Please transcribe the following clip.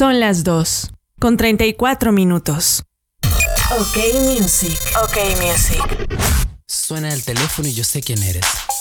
Son las 2:34. OK Music. OK Music. Suena el teléfono y yo sé quién eres.